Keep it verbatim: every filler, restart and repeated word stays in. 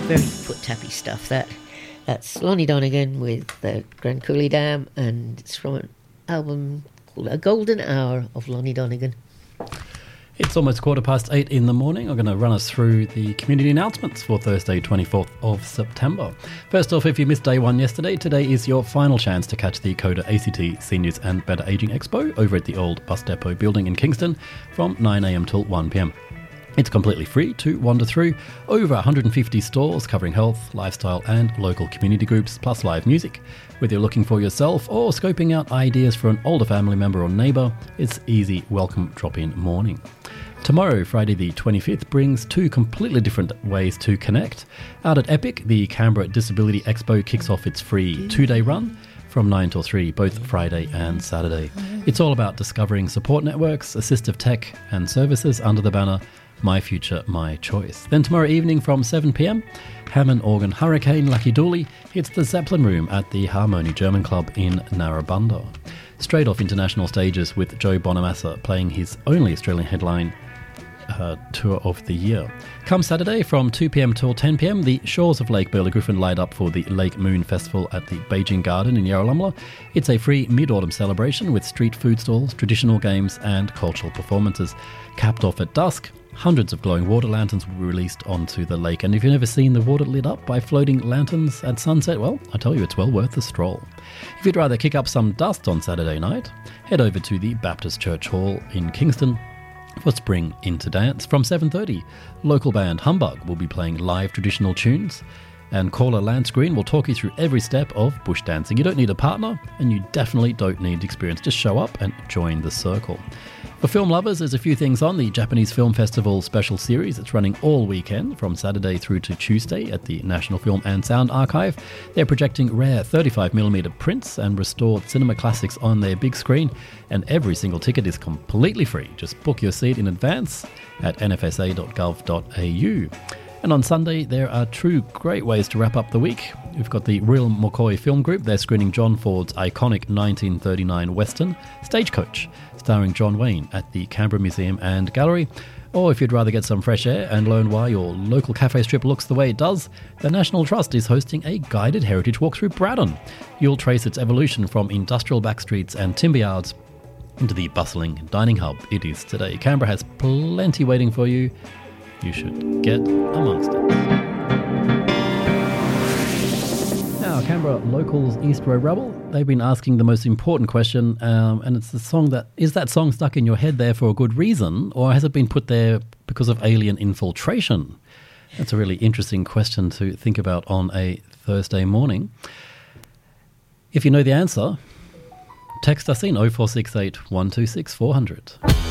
Very foot-tappy stuff, that. That's Lonnie Donegan with the Grand Coulee Dam, and it's from an album called A Golden Hour of Lonnie Donegan. It's almost quarter past eight in the morning. I'm going to run us through the community announcements for Thursday, twenty-fourth of September. First off, if you missed day one yesterday, today is your final chance to catch the Coda A C T Seniors and Better Ageing Expo over at the old Bus Depot building in Kingston from nine a.m. till one p.m. It's completely free to wander through. Over one hundred fifty stalls covering health, lifestyle and local community groups, plus live music. Whether you're looking for yourself or scoping out ideas for an older family member or neighbour, it's easy, welcome drop-in morning. Tomorrow, Friday the twenty-fifth, brings two completely different ways to connect. Out at Epic, the Canberra Disability Expo kicks off its free two-day run from nine till three, both Friday and Saturday. It's all about discovering support networks, assistive tech and services under the banner My Future, My Choice. Then tomorrow evening from seven p.m, Hammond Organ Hurricane Lucky Dooley hits the Zeppelin Room at the Harmony German Club in Narrabundah. Straight off international stages with Joe Bonamassa playing his only Australian headline uh, tour of the year. Come Saturday from two p.m. till ten p.m, the shores of Lake Burley Griffin light up for the Lake Moon Festival at the Beijing Garden in Yarralumla. It's a free mid-autumn celebration with street food stalls, traditional games and cultural performances. Capped off at dusk, hundreds of glowing water lanterns will be released onto the lake. And if you've never seen the water lit up by floating lanterns at sunset, well, I tell you, it's well worth the stroll. If you'd rather kick up some dust on Saturday night, head over to the Baptist Church Hall in Kingston for Spring Into Dance. From seven thirty, local band Humbug will be playing live traditional tunes, and caller Lance Green will talk you through every step of bush dancing. You don't need a partner, and you definitely don't need experience. Just show up and join the circle. For film lovers, there's a few things on the Japanese Film Festival special series. It's running all weekend from Saturday through to Tuesday at the National Film and Sound Archive. They're projecting rare thirty-five millimeter prints and restored cinema classics on their big screen, and every single ticket is completely free. Just book your seat in advance at n f s a dot gov dot a u. And on Sunday, there are two great ways to wrap up the week. We've got the Real McCoy Film Group. They're screening John Ford's iconic nineteen thirty-nine Western, Stagecoach, starring John Wayne at the Canberra Museum and Gallery. Or if you'd rather get some fresh air and learn why your local cafe strip looks the way it does, the National Trust is hosting a guided heritage walk through Braddon. You'll trace its evolution from industrial backstreets and timber yards into the bustling dining hub it is today. Canberra has plenty waiting for you. You should get amongst it. Now, Canberra Locals East Row Rebel, they've been asking the most important question, um, and it's the song that, is that song stuck in your head there for a good reason, or has it been put there because of alien infiltration? That's a really interesting question to think about on a Thursday morning. If you know the answer, text us in oh four six eight, one two six, four hundred.